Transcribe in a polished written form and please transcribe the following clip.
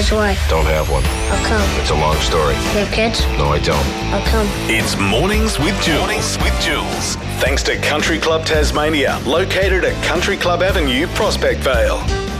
hours away. Don't have one. How come? It's a long story. You have kids? No, I don't. How come? It's Mornings with Jules. Thanks to Country Club Tasmania, located at Country Club Avenue, Prospect Vale.